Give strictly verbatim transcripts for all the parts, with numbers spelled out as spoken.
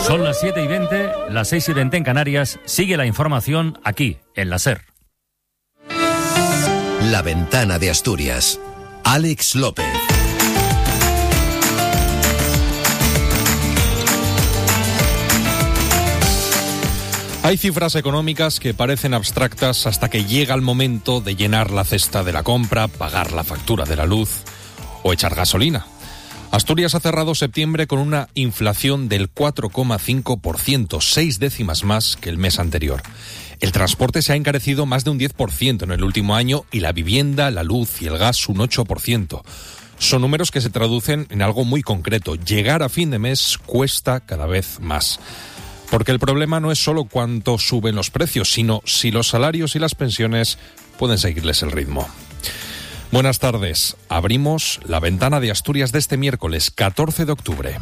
Son las siete y veinte, las seis y veinte en Canarias. Sigue la información aquí, en la SER. La Ventana de Asturias. Alex López. Hay cifras económicas que parecen abstractas hasta que llega el momento de llenar la cesta de la compra, pagar la factura de la luz o echar gasolina. Asturias ha cerrado septiembre con una inflación del cuatro coma cinco por ciento, seis décimas más que el mes anterior. El transporte se ha encarecido más de un diez por ciento en el último año y la vivienda, la luz y el gas un ocho por ciento. Son números que se traducen en algo muy concreto. Llegar a fin de mes cuesta cada vez más. Porque el problema no es solo cuánto suben los precios, sino si los salarios y las pensiones pueden seguirles el ritmo. Buenas tardes. Abrimos la ventana de Asturias de este miércoles catorce de octubre.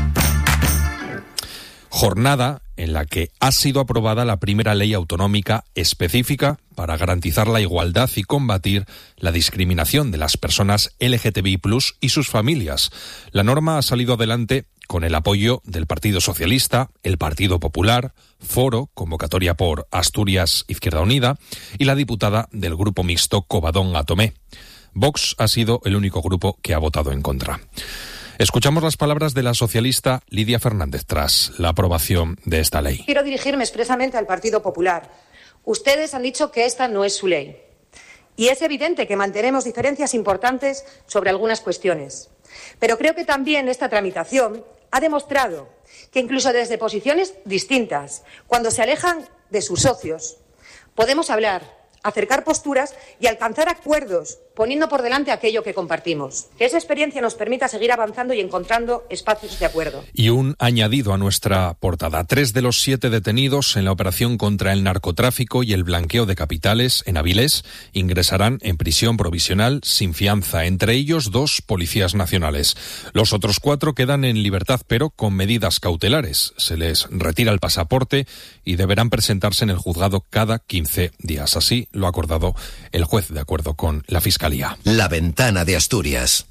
Jornada en la que ha sido aprobada la primera ley autonómica específica para garantizar la igualdad y combatir la discriminación de las personas L G T B I plus, y sus familias. La norma ha salido adelante con el apoyo del Partido Socialista, el Partido Popular, Foro, convocatoria por Asturias Izquierda Unida, y la diputada del Grupo Mixto Covadonga Atomé. Vox ha sido el único grupo que ha votado en contra. Escuchamos las palabras de la socialista Lidia Fernández tras la aprobación de esta ley. Quiero dirigirme expresamente al Partido Popular. Ustedes han dicho que esta no es su ley. Y es evidente que mantenemos diferencias importantes sobre algunas cuestiones. Pero creo que también esta tramitación ha demostrado que incluso desde posiciones distintas, cuando se alejan de sus socios, podemos hablar, acercar posturas y alcanzar acuerdos, poniendo por delante aquello que compartimos. Que esa experiencia nos permita seguir avanzando y encontrando espacios de acuerdo. Y un añadido a nuestra portada. Tres de los siete detenidos en la operación contra el narcotráfico y el blanqueo de capitales en Avilés ingresarán en prisión provisional sin fianza, entre ellos dos policías nacionales. Los otros cuatro quedan en libertad, pero con medidas cautelares. Se les retira el pasaporte y deberán presentarse en el juzgado cada quince días. Así lo ha acordado el juez, de acuerdo con la Fiscalía. La Ventana de Asturias.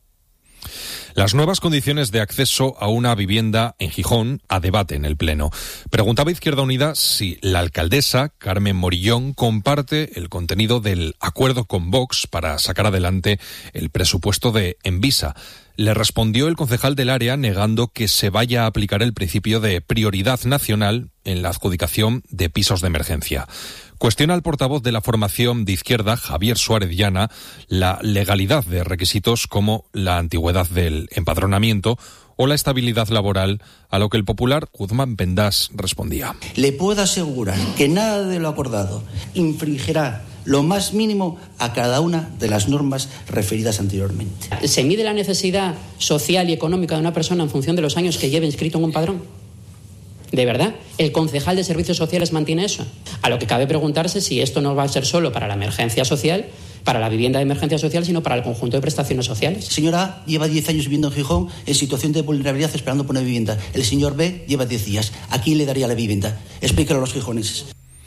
Las nuevas condiciones de acceso a una vivienda en Gijón a debate en el Pleno. Preguntaba Izquierda Unida si la alcaldesa, Carmen Morillón, comparte el contenido del acuerdo con Vox para sacar adelante el presupuesto de Envisa. Le respondió el concejal del área negando que se vaya a aplicar el principio de prioridad nacional en la adjudicación de pisos de emergencia. Cuestiona al portavoz de la formación de izquierda, Javier Suárez Llana, la legalidad de requisitos como la antigüedad del empadronamiento o la estabilidad laboral, a lo que el popular Guzmán Bendás respondía. Le puedo asegurar que nada de lo acordado infringirá lo más mínimo a cada una de las normas referidas anteriormente. ¿Se mide la necesidad social y económica de una persona en función de los años que lleve inscrito en un padrón? ¿De verdad? ¿El concejal de Servicios Sociales mantiene eso? A lo que cabe preguntarse si esto no va a ser solo para la emergencia social, para la vivienda de emergencia social, sino para el conjunto de prestaciones sociales. El señor A lleva diez años viviendo en Gijón en situación de vulnerabilidad esperando por una vivienda. El señor B lleva diez días. ¿A quién le daría la vivienda? Explíquelo a los gijoneses.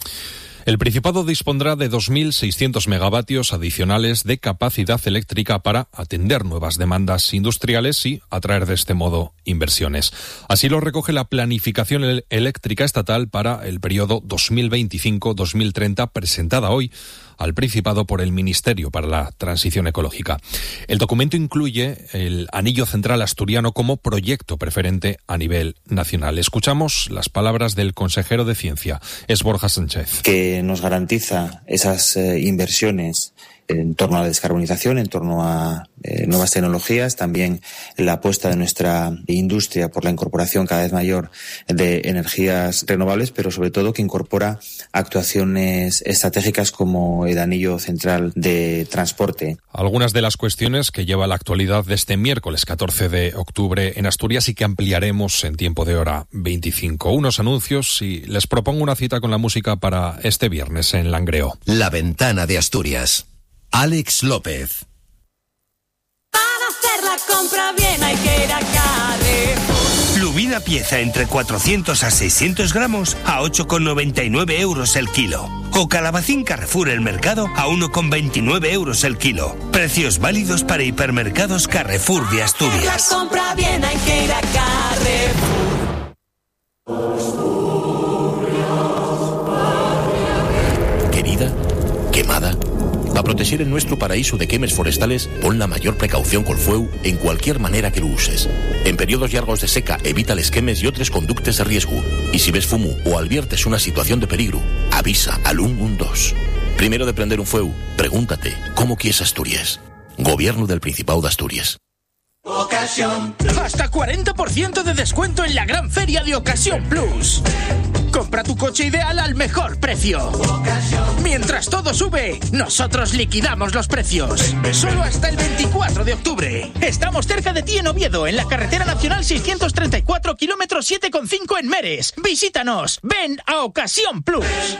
El Principado dispondrá de dos mil seiscientos megavatios adicionales de capacidad eléctrica para atender nuevas demandas industriales y atraer de este modo inversiones. Así lo recoge la planificación eléctrica estatal para el periodo dos mil veinticinco dos mil treinta, presentada hoy al Principado por el Ministerio para la Transición Ecológica. El documento incluye el anillo central asturiano como proyecto preferente a nivel nacional. Escuchamos las palabras del consejero de Ciencia, es Borja Sánchez. Que nos garantiza esas eh, inversiones en torno a la descarbonización, en torno a eh, nuevas tecnologías, también la apuesta de nuestra industria por la incorporación cada vez mayor de energías renovables, pero sobre todo que incorpora actuaciones estratégicas como el anillo central de transporte. Algunas de las cuestiones que lleva la actualidad de este miércoles catorce de octubre en Asturias y que ampliaremos en tiempo de hora veinticinco. Unos anuncios y les propongo una cita con la música para este viernes en Langreo. La Ventana de Asturias. Alex López. Para hacer la compra bien hay que ir a Carrefour. Lubina pieza entre cuatrocientos a seiscientos gramos a ocho con noventa y nueve euros el kilo. O calabacín Carrefour el mercado a uno con veintinueve euros el kilo. Precios válidos para hipermercados Carrefour de Asturias. Para hacer la compra bien hay que ir a Carrefour. ser el nuestro paraíso de quemes forestales, pon la mayor precaución col fueu en cualquier manera que lo uses. En periodos largos de seca, evita les quemes y otros conductes de riesgo. Y si ves fumo o adviertes una situación de peligro, avisa al uno uno dos. Primero de prender un fueu, pregúntate, ¿cómo quieres Asturias? Gobierno del Principado de Asturias. Ocasión. Hasta cuarenta por ciento de descuento en la gran feria de Ocasión Plus. Compra tu coche ideal al mejor precio. Mientras todo sube, nosotros liquidamos los precios. Solo hasta el veinticuatro de octubre. Estamos cerca de ti en Oviedo, en la carretera nacional seiscientos treinta y cuatro, kilómetro siete coma cinco en Meres. Visítanos. Ven a Ocasión Plus.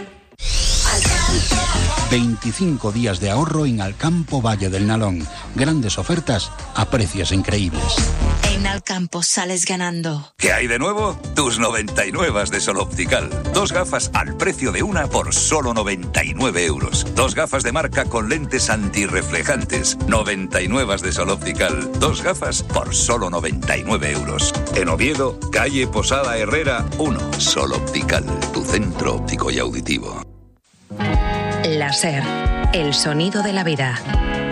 veinticinco días de ahorro en Alcampo Valle del Nalón. Grandes ofertas a precios increíbles. En Alcampo sales ganando. ¿Qué hay de nuevo? Tus noventa y nueve de Sol Optical. Dos gafas al precio de una por solo noventa y nueve euros. Dos gafas de marca con lentes antirreflejantes. noventa y nueve de Sol Optical. Dos gafas por solo noventa y nueve euros. En Oviedo, calle Posada Herrera uno. Sol Optical, tu centro óptico y auditivo. Láser, el sonido de la vida.